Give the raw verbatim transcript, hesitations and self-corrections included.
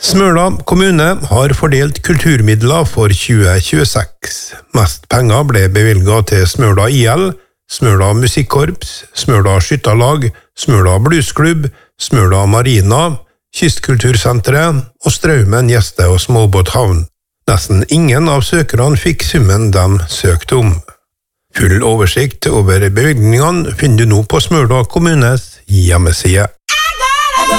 Smøla kommune har fordelt kulturmidler for tjue tjueseks. Mest penger ble bevilget til Smøla I L, Smøla musikkorps, Smøla skytterlag, Smøla bluesklubb, Smøla marina, Kystkultursenteret og Straumen gjeste- og småbåthavn. Nesten ingen av søkerne fikk summen de søkte om. Full oversikt over bevilgningene finner du nå på Smøla kommunes hjemmeside.